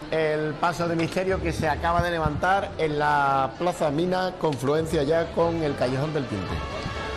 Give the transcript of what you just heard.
el paso de misterio que se acaba de levantar en la Plaza Mina, confluencia ya con el Callejón del Tinte.